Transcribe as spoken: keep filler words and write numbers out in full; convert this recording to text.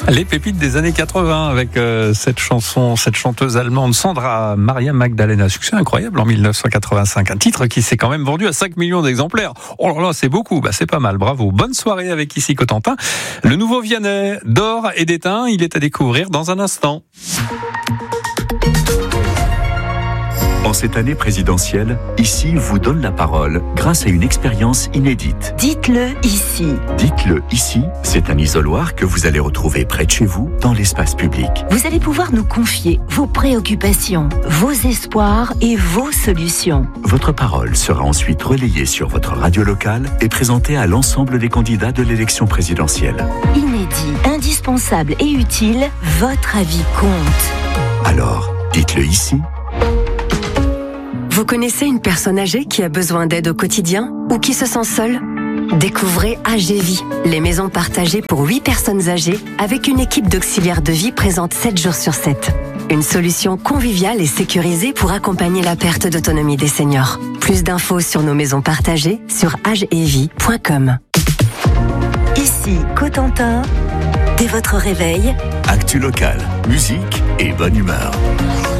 Les pépites des années quatre-vingts avec euh, cette chanson, cette chanteuse allemande Sandra Maria Magdalena. Succès incroyable en mille neuf cent quatre-vingt-cinq. Un titre qui s'est quand même vendu à cinq millions d'exemplaires. Oh là là, c'est beaucoup. Bah, c'est pas mal. Bravo. Bonne soirée avec ici Cotentin. Le nouveau Vianney d'or et d'étain, il est à découvrir dans un instant. En cette année présidentielle, Ici vous donne la parole grâce à une expérience inédite. Dites-le ici. Dites-le ici, c'est un isoloir que vous allez retrouver près de chez vous, dans l'espace public. Vous allez pouvoir nous confier vos préoccupations, vos espoirs et vos solutions. Votre parole sera ensuite relayée sur votre radio locale et présentée à l'ensemble des candidats de l'élection présidentielle. Inédit, indispensable et utile, votre avis compte. Alors, dites-le ici. Vous connaissez une personne âgée qui a besoin d'aide au quotidien ou qui se sent seule ? Découvrez Agévie, les maisons partagées pour huit personnes âgées avec une équipe d'auxiliaires de vie présente sept jours sur sept. Une solution conviviale et sécurisée pour accompagner la perte d'autonomie des seniors. Plus d'infos sur nos maisons partagées sur agevie point com. Ici, Cotentin, dès votre réveil, Actu local, musique et bonne humeur.